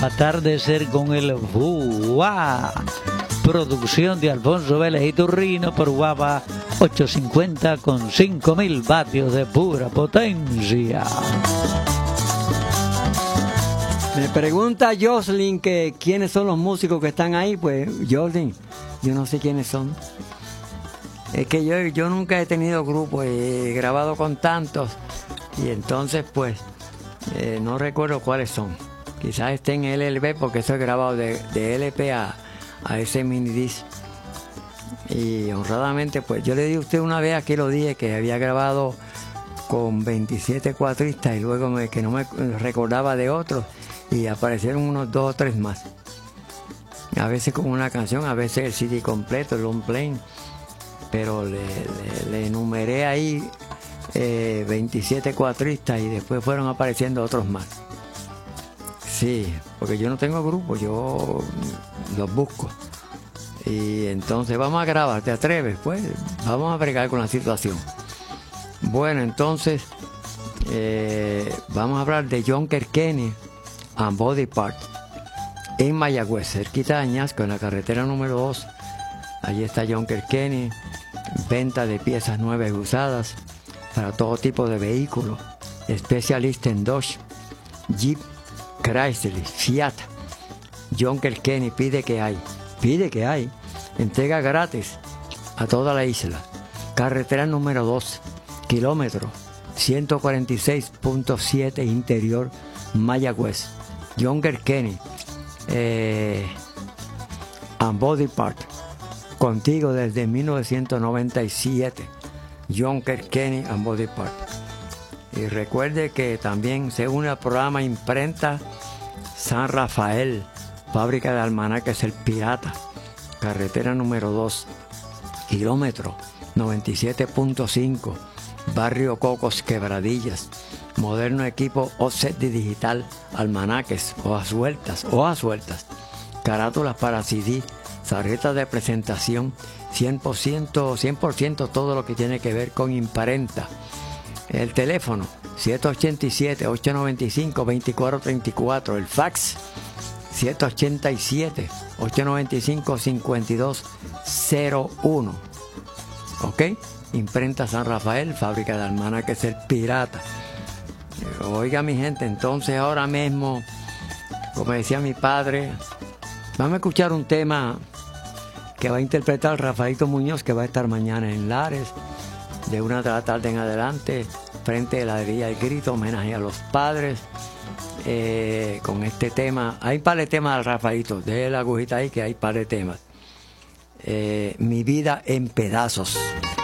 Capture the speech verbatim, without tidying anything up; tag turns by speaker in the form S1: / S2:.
S1: Atardecer con el Buá. Producción de Alfonso Vélez y Turrino por Guava ochocientos cincuenta con cinco mil vatios de pura potencia.
S2: Me pregunta Jocelyn que quiénes son los músicos que están ahí. Pues Jocelyn, yo no sé quiénes son. Es que yo, yo nunca he tenido grupo, he grabado con tantos y entonces pues eh, no recuerdo cuáles son. Quizás esté en L L B porque eso es grabado de, de L P a, a ese mini disc. Y honradamente pues yo le di a usted una vez, aquí lo dije, que había grabado con veintisiete cuatristas y luego me, que no me recordaba de otros y aparecieron unos dos o tres más. A veces con una canción, a veces el C D completo, el long plane. Pero le, le, le enumeré ahí eh, veintisiete cuatristas y después fueron apareciendo otros más. Sí, porque yo no tengo grupo, yo los busco. Y entonces vamos a grabar, ¿te atreves? Pues vamos a bregar con la situación. Bueno, entonces eh, vamos a hablar de John Kerkeny and Body Part en Mayagüez, cerquita de Añasco, en la carretera número dos. Allí está John Kerkeny. Venta de piezas nuevas y usadas para todo tipo de vehículos. Especialista en Dodge, Jeep, Chrysler, Fiat. John Kerkeny pide que hay. Pide que hay. Entrega gratis a toda la isla. Carretera número dos, kilómetro ciento cuarenta y seis punto siete interior, Mayagüez. John Kerkeny eh, and Body Part. Contigo desde mil novecientos noventa y siete, John Kerkeny and Body Part. Y recuerde que también se une al programa Imprenta San Rafael, fábrica de almanaques El Pirata, carretera número dos, kilómetro noventa y siete punto cinco, barrio Cocos, Quebradillas. Moderno equipo offset digital, almanaques, hojas sueltas, hojas sueltas, carátulas para C D, tarjetas de presentación, cien por ciento, cien por ciento todo lo que tiene que ver con imprenta. El teléfono siete ocho siete, ocho nueve cinco, dos cuatro tres cuatro, el fax siete ocho siete, ocho nueve cinco, cinco dos cero uno. ¿Ok? Imprenta San Rafael, fábrica de almanaques El Pirata. Oiga mi gente, entonces ahora mismo, como decía mi padre, vamos a escuchar un tema que va a interpretar Rafaelito Muñoz, que va a estar mañana en Lares, de una de la tarde en adelante, frente a la heladería El Grito, homenaje a los padres, eh, con este tema. Hay un par de temas de Rafaelito, de la agujita ahí que hay un par de temas. Eh, Mi vida en pedazos.